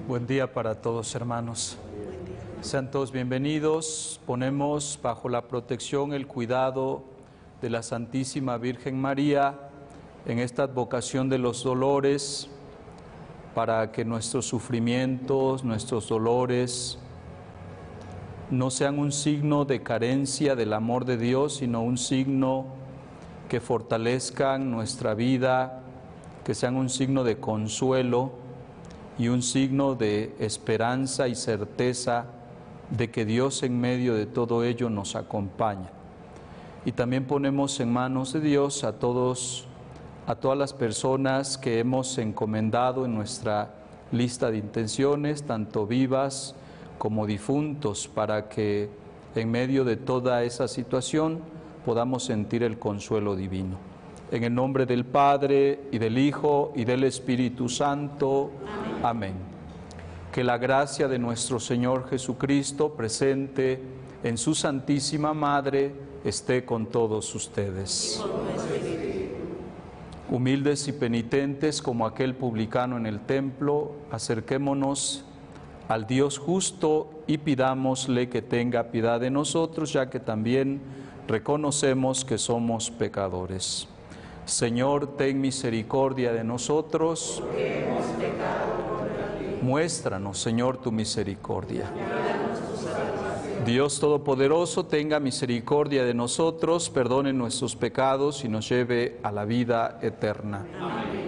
Buen día para todos, hermanos. Sean todos bienvenidos. Ponemos bajo la protección, el cuidado de la Santísima Virgen María en esta advocación de los dolores, para que nuestros sufrimientos, nuestros dolores, no sean un signo de carencia del amor de Dios, sino un signo que fortalezcan nuestra vida, que sean un signo de consuelo y un signo de esperanza y certeza de que Dios en medio de todo ello nos acompaña. Y también ponemos en manos de Dios a todas las personas que hemos encomendado en nuestra lista de intenciones, tanto vivas como difuntos, para que en medio de toda esa situación podamos sentir el consuelo divino. En el nombre del Padre, y del Hijo, y del Espíritu Santo. Amén. Amén. Que la gracia de nuestro Señor Jesucristo, presente en su Santísima Madre, esté con todos ustedes. Humildes y penitentes como aquel publicano en el templo, acerquémonos al Dios justo y pidámosle que tenga piedad de nosotros, ya que también reconocemos que somos pecadores. Señor, ten misericordia de nosotros. Porque hemos pecado contra ti. Muéstranos, Señor, tu misericordia. Dios Todopoderoso, tenga misericordia de nosotros, perdone nuestros pecados y nos lleve a la vida eterna. Amén.